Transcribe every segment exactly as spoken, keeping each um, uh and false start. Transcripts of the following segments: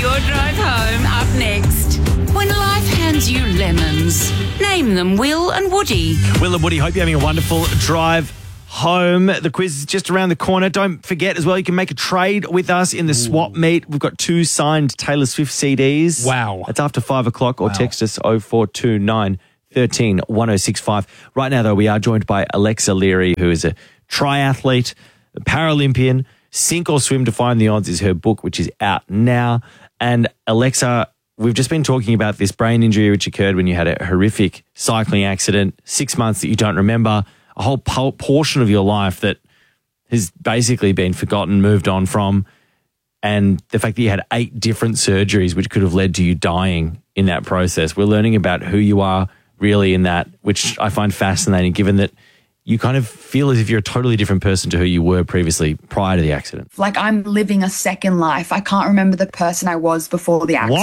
Your drive home up next. When life hands you lemons, name them Will and Woody. Will and Woody, hope you're having a wonderful drive home. The quiz is just around the corner. Don't forget as well, you can make a trade with us in the swap meet. We've got two signed Taylor Swift C Ds. Wow. It's after five o'clock or Wow. text us oh four two nine, one three, one oh six five. Right now, though, we are joined by Alexa Leary, who is a triathlete, a Paralympian. Sink or Swim to Find the Odds is her book, which is out now. And Alexa, we've just been talking about this brain injury which occurred when you had a horrific cycling accident, six months that you don't remember, a whole po- portion of your life that has basically been forgotten, moved on from, and the fact that you had eight different surgeries which could have led to you dying in that process. We're learning about who you are really in that, which I find fascinating, given that you kind of feel as if you're a totally different person to who you were previously prior to the accident. Like I'm living a second life. I can't remember the person I was before the accident.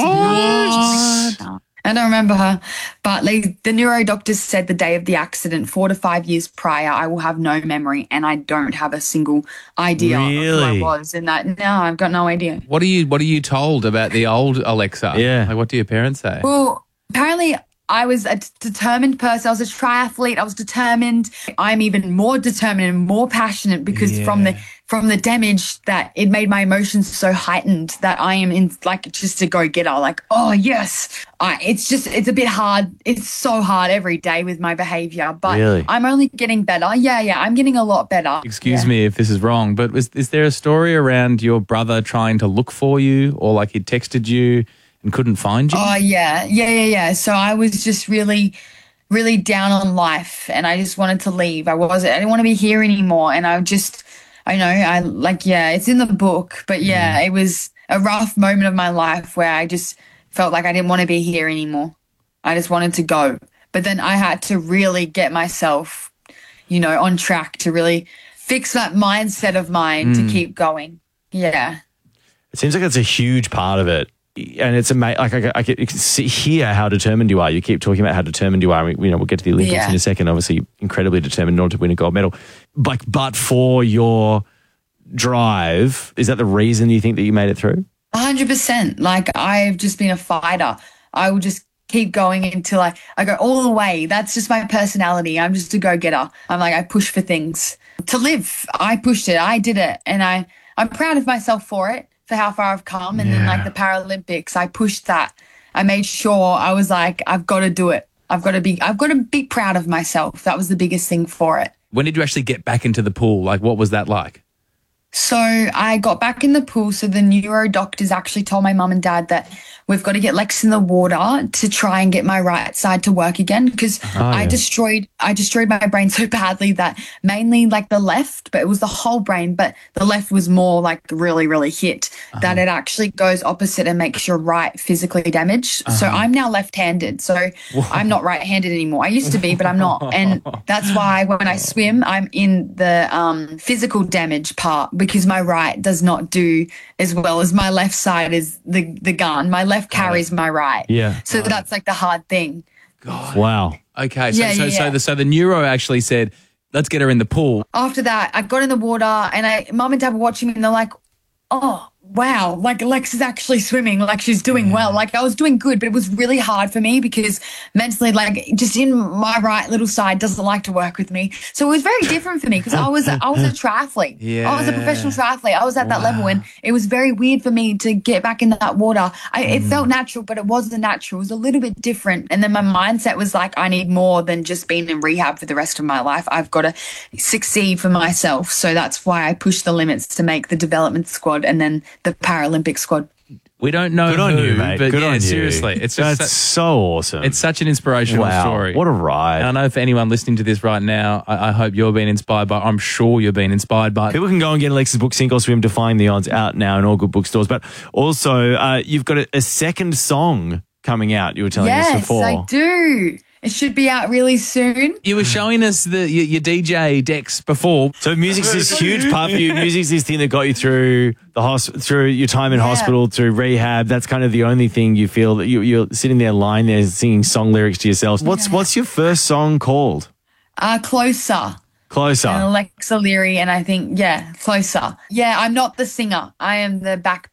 What? I don't remember her. But like, the neuro doctors said the day of the accident, four to five years prior, I will have no memory and I don't have a single idea Really? of who I was in that. No, I've got no idea. What are you What are you told about the old Alexa? Yeah. Like, what do your parents say? Well, apparently I was a d- determined person. I was a triathlete. I was determined. I'm even more determined and more passionate because Yeah. from the from the damage that it made my emotions so heightened that I am in like just a go getter. Like, oh yes, I, it's just it's a bit hard. It's so hard every day with my behavior, but Really? I'm only getting better. Yeah, yeah, I'm getting a lot better. Excuse Yeah. me if this is wrong, but was, is there a story around your brother trying to look for you, or like he texted you and couldn't find you? Oh yeah, yeah, yeah, yeah. So I was just really, really down on life, and I just wanted to leave. I wasn't. I didn't want to be here anymore, and I just, I know, I like, yeah, it's in the book, but yeah, it was a rough moment of my life where I just felt like I didn't want to be here anymore. I just wanted to go, but then I had to really get myself, you know, on track to really fix that mindset of mine to keep going. Yeah. It seems like it's a huge part of it. And it's amazing. Like I, I can see, hear how determined you are. You keep talking about how determined you are. We, you know, we'll get to the Olympics Yeah. in a second. Obviously, incredibly determined in order to win a gold medal. Like, but for your drive, is that the reason you think that you made it through? A hundred percent. Like I've just been a fighter. I will just keep going until I, I go all the way. That's just my personality. I'm just a go-getter. I'm like, I push for things to live. I pushed it. I did it. And I, I'm proud of myself for it, for how far I've come. And then like the Paralympics, I pushed that. I made sure I was like, I've got to do it. I've got to be, I've got to be proud of myself. That was the biggest thing for it. When did you actually get back into the pool? Like, what was that like? So I got back in the pool. So the neuro doctors actually told my mum and dad that we've got to get Lex in the water to try and get my right side to work again because I yeah. destroyed I destroyed my brain so badly that mainly like the left, but it was the whole brain, but the left was more like really, really hit that it actually goes opposite and makes your right physically damaged. So I'm now left-handed. So I'm not right-handed anymore. I used to be, but I'm not. And that's why when I swim, I'm in the um, physical damage part because my right does not do as well as my left side is the, the gun. My left carries my right. Yeah. So that's like the hard thing. Wow. Okay, so Yeah, so, yeah, so yeah. the so the neuro actually said, let's get her in the pool. After that, I got in the water and I, mum and dad were watching me and they're like, oh, wow, like Alexa's actually swimming, like she's doing well. Like I was doing good, but it was really hard for me because mentally, like just in my right little side doesn't like to work with me. So it was very different for me because I was, I was a triathlete. Yeah. I was a professional triathlete. I was at that level and it was very weird for me to get back into that water. I, It felt natural, but it wasn't natural. It was a little bit different. And then my mindset was like, I need more than just being in rehab for the rest of my life. I've got to succeed for myself. So that's why I pushed the limits to make the development squad and then the Paralympic squad. We don't know Good on who, you, mate. but Good yeah, on you. seriously, it's just That's su- so awesome. it's such an inspirational wow. story. What a ride. And I know for anyone listening to this right now, I, I hope you're being inspired by. I'm sure you're being inspired by. People can go and get Alexa's book, Sink or Swim, Defying the Odds, out now in all good bookstores. But also, uh, you've got a, a second song coming out. You were telling us Yes, before. I do. It should be out really soon. You were showing us the your, your D J decks before. So music's this huge part for you. Music's this thing that got you through the hos- through your time in Yeah. hospital, through rehab. That's kind of the only thing you feel that you, you're sitting there lying there singing song lyrics to yourself. What's what's your first song called? Uh, Closer. Closer. And Alexa Leary, and I think, yeah, Closer. Yeah, I'm not the singer. I am the backbeat.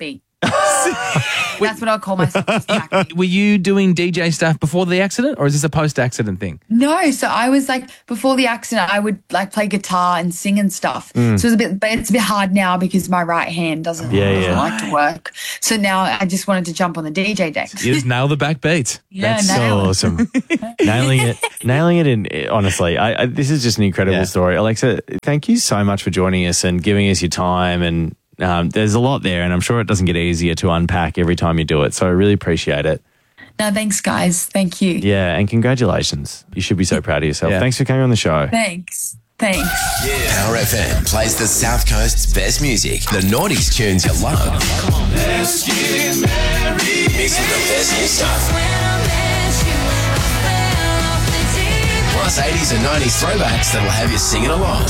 That's what I'll call myself. Distracted. Were you doing D J stuff before the accident, or is this a post-accident thing? No, so I was like, before the accident, I would like play guitar and sing and stuff. Mm. So it was a bit, but it's a bit hard now because my right hand doesn't, Yeah, doesn't yeah. like to work. So now I just wanted to jump on the D J deck. You just nail the back beats. Yeah, That's so nail it. awesome. Nailing it. Nailing it in, honestly. I, I, this is just an incredible Yeah. story. Alexa, thank you so much for joining us and giving us your time. And um, there's a lot there, and I'm sure it doesn't get easier to unpack every time you do it. So I really appreciate it. No, thanks, guys. Thank you. Yeah, and congratulations. You should be so proud of yourself. Yeah. Thanks for coming on the show. Thanks. Thanks. Power F M plays the South Coast's best music, the noughties tunes you love. Mixing the best new stuff. Plus eighties and nineties throwbacks that'll have you singing along.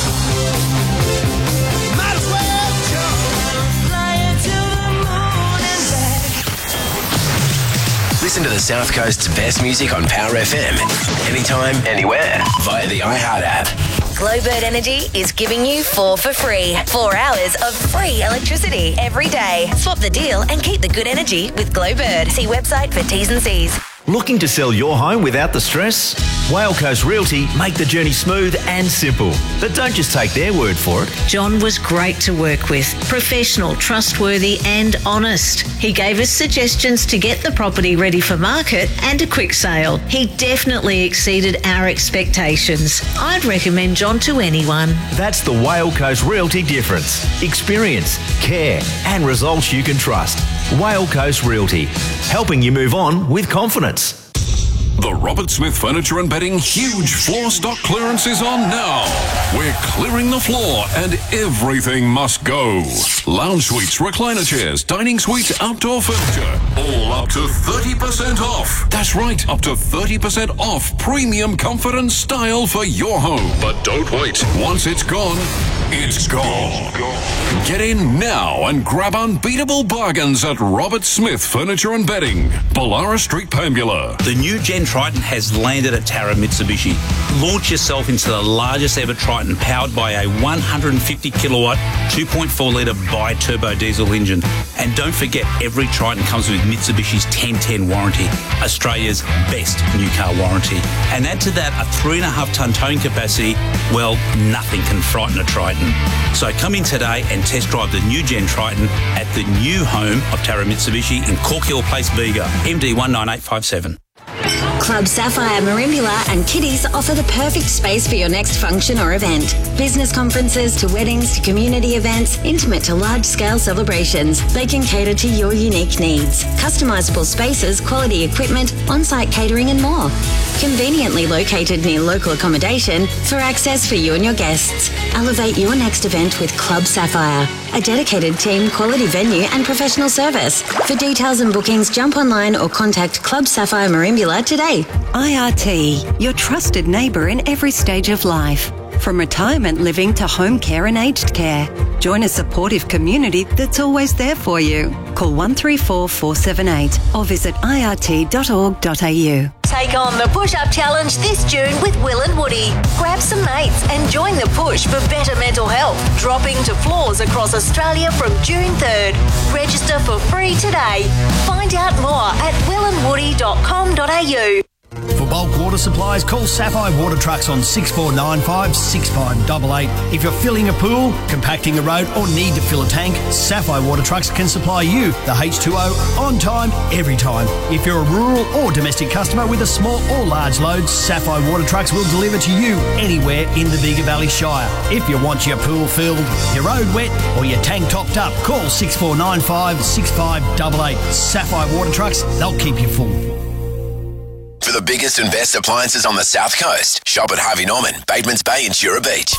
Listen to the South Coast's best music on Power F M. Anytime, anywhere. Via the iHeart app. Glowbird Energy is giving you four for free. Four hours of free electricity every day. Swap the deal and keep the good energy with Glowbird. See website for T's and C's. Looking to sell your home without the stress? Whale Coast Realty make the journey smooth and simple. But don't just take their word for it. John was great to work with, professional, trustworthy and honest. He gave us suggestions to get the property ready for market and a quick sale. He definitely exceeded our expectations. I'd recommend John to anyone. That's the Whale Coast Realty difference. Experience, care and results you can trust. Whale Coast Realty, helping you move on with confidence. The Robert Smith Furniture and Bedding huge floor stock clearance is on now. We're clearing the floor and everything must go. Lounge suites, recliner chairs, dining suites, outdoor furniture, all up to thirty percent off. That's right, up to thirty percent off premium comfort and style for your home. But don't wait. Once it's gone, it's gone. Get in now and grab unbeatable bargains at Robert Smith Furniture and Bedding, Ballara Street, Pambula. The new Gen Triton has landed at Tara Mitsubishi. Launch yourself into the largest ever Triton powered by a one hundred fifty kilowatt, two point four litre bi-turbo diesel engine. And don't forget, every Triton comes with Mitsubishi's ten ten warranty, Australia's best new car warranty. And add to that a three and a half tonne towing capacity, well, nothing can frighten a Triton. So come in today and test drive the new Gen Triton at the new home of Tara Mitsubishi in Corkhill Place, Bega, M D one nine eight five seven. Club Sapphire, Marimbula and Kiddies offer the perfect space for your next function or event. Business conferences to weddings to community events, intimate to large-scale celebrations. They can cater to your unique needs. Customisable spaces, quality equipment, on-site catering and more. Conveniently located near local accommodation for access for you and your guests. Elevate your next event with Club Sapphire, a dedicated team, quality venue and professional service. For details and bookings, jump online or contact Club Sapphire Marimbula today. I R T, your trusted neighbour in every stage of life. From retirement living to home care and aged care. Join a supportive community that's always there for you. Call one three four, four seven eight or visit I R T dot org dot A U. Take on the Push-Up Challenge this June with Will and Woody. Grab some mates and join the push for better mental health. Dropping to floors across Australia from June third. Register for free today. Find out more at will and woody dot com dot A U. For bulk water supplies, call Sapphire Water Trucks on six four nine five, six five eight eight. If you're filling a pool, compacting a road or need to fill a tank, Sapphire Water Trucks can supply you the H two O on time, every time. If you're a rural or domestic customer with a small or large load, Sapphire Water Trucks will deliver to you anywhere in the Bega Valley Shire. If you want your pool filled, your road wet or your tank topped up, call six four nine five, six five eight eight. Sapphire Water Trucks, they'll keep you full. For the biggest and best appliances on the South Coast, shop at Harvey Norman, Batemans Bay and Jura Beach.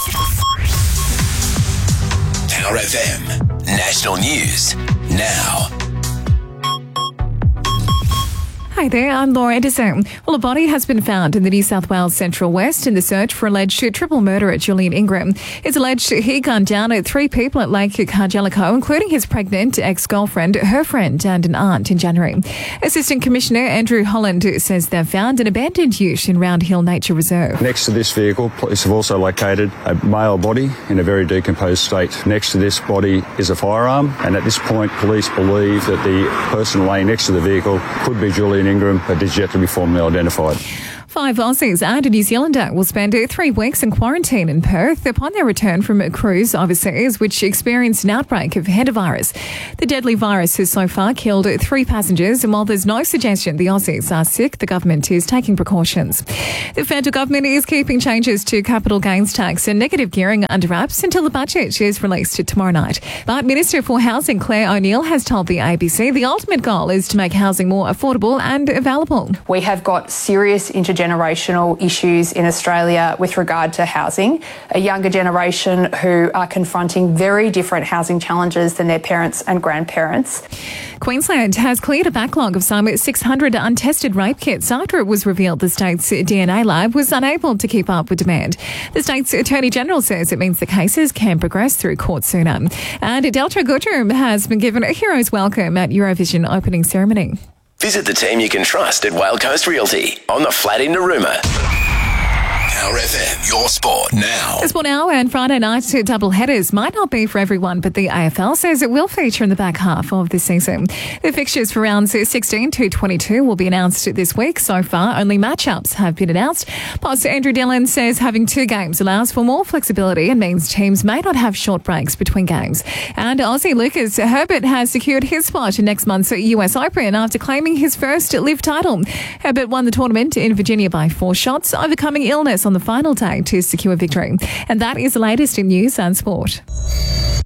Power F M, national news, now. Hi there, I'm Laura Edison. Well, a body has been found in the New South Wales Central West in the search for alleged triple murderer Julian Ingram. It's alleged he gunned down at three people at Lake Cargellico, including his pregnant ex-girlfriend, her friend and an aunt in January. Assistant Commissioner Andrew Holland says they've found an abandoned ute in Round Hill Nature Reserve. Next to this vehicle, police have also located a male body in a very decomposed state. Next to this body is a firearm, and at this point, police believe that the person laying next to the vehicle could be Julian Ingram, but is yet to be formally identified. Five Aussies and a New Zealander will spend three weeks in quarantine in Perth upon their return from a cruise overseas, which experienced an outbreak of hantavirus. The deadly virus has so far killed three passengers, and while there's no suggestion the Aussies are sick, the government is taking precautions. The federal government is keeping changes to capital gains tax and negative gearing under wraps until the budget is released tomorrow night. But Minister for Housing Claire O'Neill has told the A B C the ultimate goal is to make housing more affordable and available. We have got serious intergenerational generational issues in Australia with regard to housing, a younger generation who are confronting very different housing challenges than their parents and grandparents. Queensland has cleared a backlog of some six hundred untested rape kits after it was revealed the state's D N A lab was unable to keep up with demand. The state's Attorney General says it means the cases can progress through court sooner. And Delta Goodrum has been given a hero's welcome at Eurovision opening ceremony. Visit the team you can trust at Whale Coast Realty on the flat in Narooma. Power F M, your sport now. The Sport Now and Friday night double headers might not be for everyone, but the A F L says it will feature in the back half of the season. The fixtures for rounds sixteen to twenty-two will be announced this week. So far, only matchups have been announced. Boss Andrew Dillon says having two games allows for more flexibility and means teams may not have short breaks between games. And Aussie Lucas Herbert has secured his spot in next month's U S Open after claiming his first live title. Herbert won the tournament in Virginia by four shots, overcoming illness on the final day to secure victory. And that is the latest in news and sport.